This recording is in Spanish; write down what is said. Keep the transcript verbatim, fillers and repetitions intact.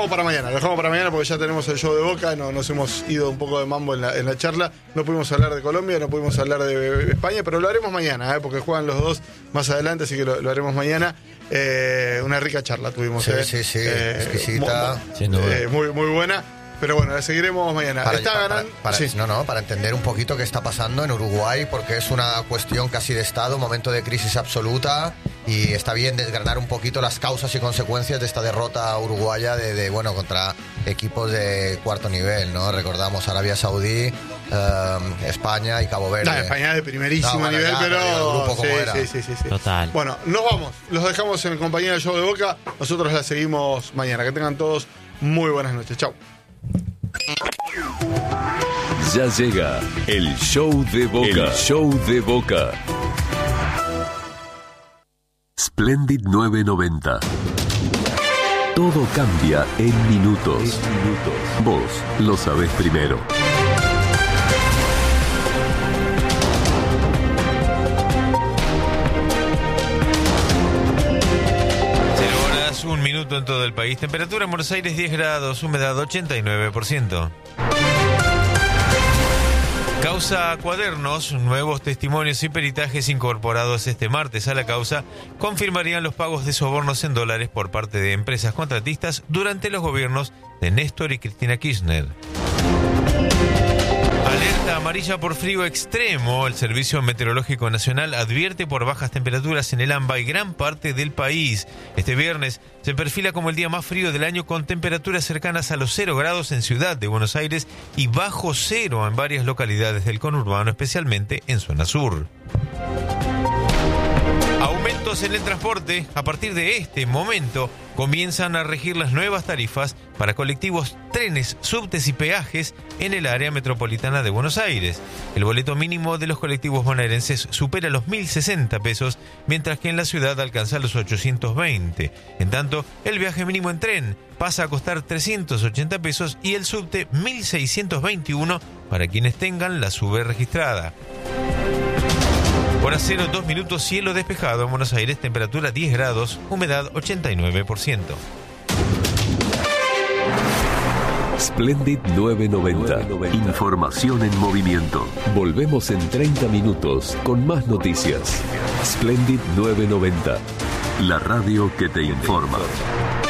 dejamos para mañana, lo dejamos para mañana porque ya tenemos el show de Boca, no, nos hemos ido un poco de mambo en la, en la charla, no pudimos hablar de Colombia, no pudimos hablar de España, pero lo haremos mañana, ¿eh? Porque juegan los dos más adelante, así que lo, lo haremos mañana. Eh, una rica charla tuvimos. Sí, ¿eh? sí, sí, eh, exquisita. Muy, eh, muy, muy buena. Pero bueno, la seguiremos mañana. Para, está para, ganando. para, Sí. No, no, para entender un poquito qué está pasando en Uruguay, porque es una cuestión casi de Estado, un momento de crisis absoluta, y está bien desgranar un poquito las causas y consecuencias de esta derrota uruguaya de, de bueno, contra equipos de cuarto nivel, ¿no? Recordamos Arabia Saudí, eh, España y Cabo Verde. No, España de primerísimo no, bueno, nivel, ya, pero. pero el grupo sí, como era. sí, sí, sí, sí. Total. Bueno, nos vamos. Los dejamos en compañía del show de Boca. Nosotros la seguimos mañana. Que tengan todos muy buenas noches. Chau. Ya llega el show de Boca. El show de Boca. Splendid nueve noventa. Todo cambia en minutos. Vos lo sabés primero. Un minuto en todo el país. Temperatura en Buenos Aires diez grados, humedad ochenta y nueve por ciento. Causa Cuadernos, nuevos testimonios y peritajes incorporados este martes a la causa confirmarían los pagos de sobornos en dólares por parte de empresas contratistas durante los gobiernos de Néstor y Cristina Kirchner. Alerta amarilla por frío extremo. El Servicio Meteorológico Nacional advierte por bajas temperaturas en el AMBA y gran parte del país. Este viernes se perfila como el día más frío del año, con temperaturas cercanas a los cero grados en Ciudad de Buenos Aires y bajo cero en varias localidades del conurbano, especialmente en zona sur. Aumentos en el transporte. A partir de este momento comienzan a regir las nuevas tarifas para colectivos, trenes, subtes y peajes en el área metropolitana de Buenos Aires. El boleto mínimo de los colectivos bonaerenses supera los mil sesenta pesos, mientras que en la ciudad alcanza los ochocientos veinte. En tanto, el viaje mínimo en tren pasa a costar trescientos ochenta pesos y el subte mil seiscientos veintiuno para quienes tengan la SUBE registrada. Hora cero, dos minutos, cielo despejado en Buenos Aires, temperatura diez grados, humedad ochenta y nueve por ciento. Splendid nueve noventa. Información en movimiento. Volvemos en treinta minutos con más noticias. Splendid nueve noventa. La radio que te informa.